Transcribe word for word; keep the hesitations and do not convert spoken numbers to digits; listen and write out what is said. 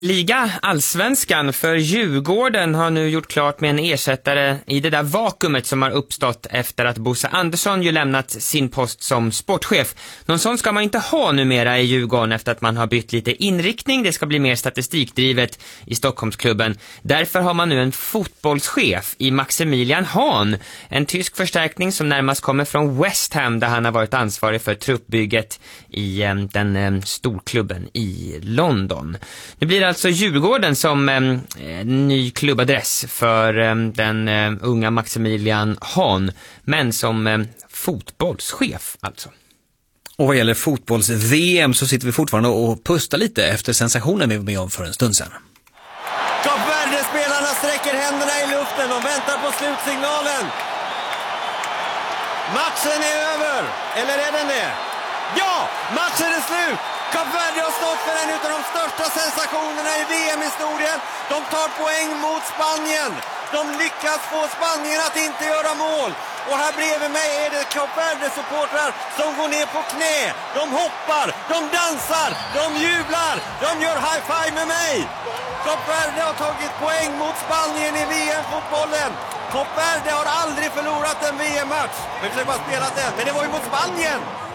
Liga Allsvenskan för Djurgården har nu gjort klart med en ersättare i det där vakuumet som har uppstått efter att Bosse Andersson ju lämnat sin post som sportchef. Någon sån ska man inte ha numera i Djurgården efter att man har bytt lite inriktning. Det ska bli mer statistikdrivet i Stockholmsklubben. Därför har man nu en fotbollschef i Maximilian Hahn. En tysk förstärkning som närmast kommer från West Ham där han har varit ansvarig för truppbygget i eh, den eh, storklubben i London. Det blir alltså Djurgården som eh, ny klubbadress för eh, den eh, unga Maximilian Hahn, men som eh, fotbollschef alltså. Och vad gäller fotbolls-V M så sitter vi fortfarande och pustar lite efter sensationen vi var med om för en stund sedan. Kap Verde-spelarna sträcker händerna i luften och väntar på slutsignalen. Matchen är över, eller är den det? Ja, matchen är slut! Kap Verde har stått för en av de största sensationerna i V M-historien. De tar poäng mot Spanien. De lyckas få Spanien att inte göra mål. Och här bredvid mig är det Kap Verde-supportrar som går ner på knä. De hoppar, de dansar, de jublar, de gör high-five med mig. Kap Verde har tagit poäng mot Spanien i V M-fotbollen. Kap Verde har aldrig förlorat en V M-match. Vi försöker bara spela den, men det var ju mot Spanien.